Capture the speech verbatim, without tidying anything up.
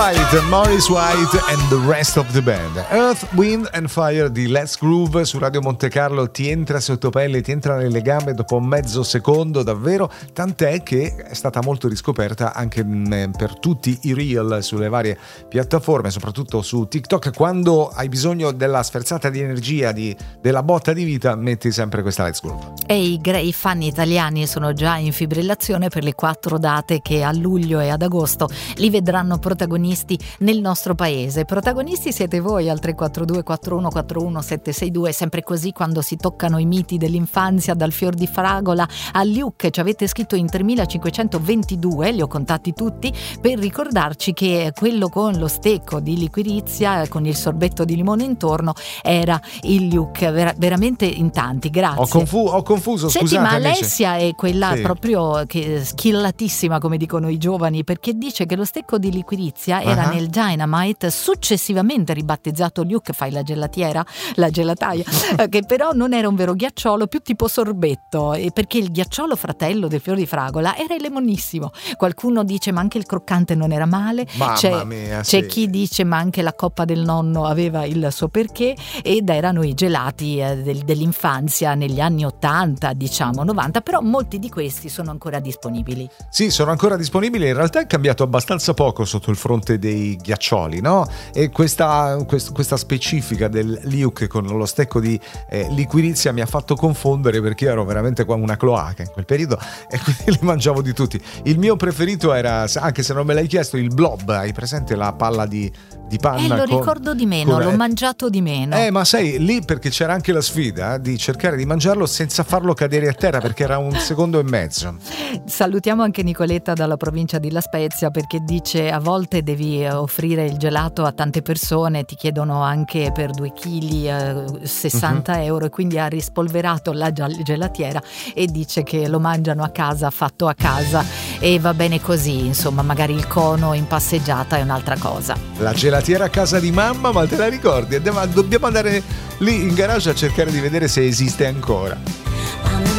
White, Maurice White and the rest of the band. Earth, Wind and Fire di Let's Groove su Radio Monte Carlo ti entra sotto pelle, ti entra nelle gambe dopo mezzo secondo, davvero, tant'è che è stata molto riscoperta anche per tutti i reel sulle varie piattaforme, soprattutto su TikTok. Quando hai bisogno della sferzata di energia, di, della botta di vita, metti sempre questa Let's Groove. E i grey fan italiani sono già in fibrillazione per le quattro date che a luglio e ad agosto li vedranno protagonisti nel nostro paese. Protagonisti siete voi al tre quattro due quattro uno quattro uno sette sei due, sempre così quando si toccano i miti dell'infanzia, dal fior di fragola a Luke. Ci avete scritto in tremilacinquecentoventidue, li ho contati tutti, per ricordarci che quello con lo stecco di liquirizia, con il sorbetto di limone intorno, era il Luke. Ver- veramente in tanti, grazie. Ho, confu- ho confuso, Senti, scusate. ma Alessia Alessia è quella sì. proprio che skillatissima, come dicono i giovani, perché dice che lo stecco di liquirizia era uh-huh. nel Dynamite, successivamente ribattezzato Luke, fai la gelatiera, la gelataia, che però non era un vero ghiacciolo, più tipo sorbetto, e perché il ghiacciolo fratello del fior di fragola era il lemonissimo. Qualcuno dice ma anche il croccante non era male. Mamma c'è, mia, c'è sì. chi dice ma anche la coppa del nonno aveva il suo perché, ed erano i gelati eh, del, dell'infanzia negli anni ottanta, diciamo novanta, però molti di questi sono ancora disponibili. Sì, sono ancora disponibili. In realtà è cambiato abbastanza poco sotto il fronte dei ghiaccioli, no? E questa, quest, questa specifica del Luke con lo stecco di eh, liquirizia mi ha fatto confondere, perché io ero veramente una cloaca in quel periodo e quindi li mangiavo di tutti. Il mio preferito era, anche se non me l'hai chiesto, il blob. Hai presente la palla di, di panna? Eh, lo con, ricordo di meno, con, l'ho mangiato di meno. Eh, ma sai, lì perché c'era anche la sfida eh, di cercare di mangiarlo senza farlo cadere a terra, perché era un secondo e mezzo. Salutiamo anche Nicoletta dalla provincia di La Spezia, perché dice a volte devi offrire il gelato a tante persone, ti chiedono anche per due chili eh, sessanta uh-huh. euro, e quindi ha rispolverato la gelatiera e dice che lo mangiano a casa, fatto a casa, e va bene così, insomma. Magari il cono in passeggiata è un'altra cosa. La gelatiera a casa di mamma, ma te la ricordi? Dobbiamo andare lì in garage a cercare di vedere se esiste ancora.